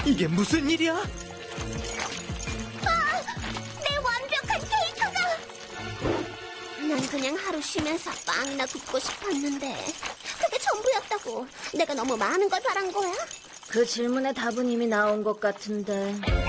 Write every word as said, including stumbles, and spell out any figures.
이게 무슨 일이야? 아, 내 완벽한 케이크가! 난 그냥 하루 쉬면서 빵이나 굽고 싶었는데 그게 전부였다고. 내가 너무 많은 걸 바란 거야? 그 질문의 답은 이미 나온 것 같은데.